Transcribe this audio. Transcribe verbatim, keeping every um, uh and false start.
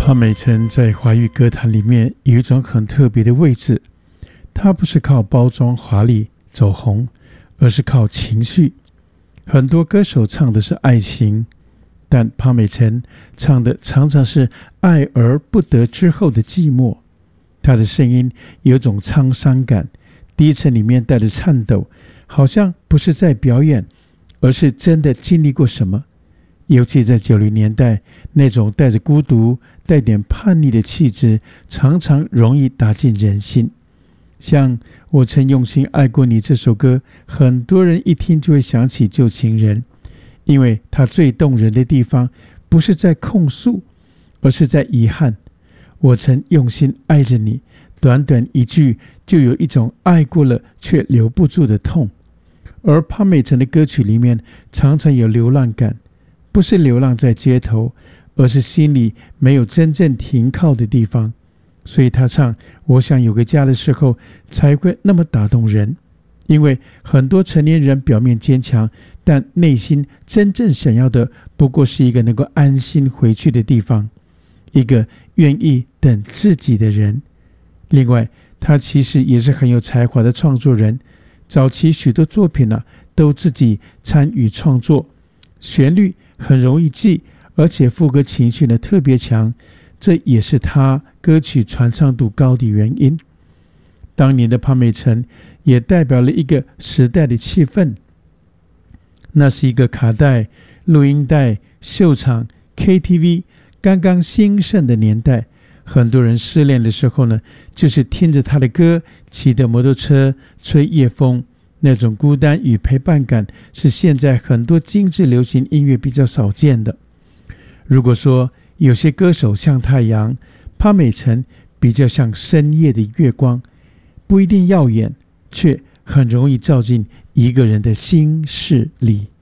潘美辰在华语歌坛里面有一种很特别的位置，她不是靠包装华丽走红，而是靠情绪。很多歌手唱的是爱情，但潘美辰唱的常常是爱而不得之后的寂寞。她的声音有种沧桑感，低沉里面带着颤抖，好像不是在表演，而是真的经历过什么。尤其在九零年代，那种带着孤独、带点叛逆的气质，常常容易打进人心。像《我曾用心爱过你》这首歌，很多人一听就会想起旧情人，因为它最动人的地方，不是在控诉，而是在遗憾。我曾用心爱着你，短短一句，就有一种爱过了却留不住的痛。而潘美辰的歌曲里面，常常有流浪感。不是流浪在街头，而是心里没有真正停靠的地方。所以他唱我想有个家的时候才会那么打动人。因为很多成年人表面坚强，但内心真正想要的不过是一个能够安心回去的地方，一个愿意等自己的人。另外，他其实也是很有才华的创作人，早期许多作品啊，都自己参与创作，旋律很容易记，而且副歌情绪呢特别强，这也是他歌曲传唱度高的原因。当年的潘美辰也代表了一个时代的气氛，那是一个卡带、录音带、秀场、K T V 刚刚兴盛的年代。很多人失恋的时候呢，就是听着他的歌，骑着摩托车，吹夜风。那种孤单与陪伴感是现在很多精致流行音乐比较少见的。如果说有些歌手像太阳，潘美辰比较像深夜的月光，不一定耀眼，却很容易照进一个人的心事里。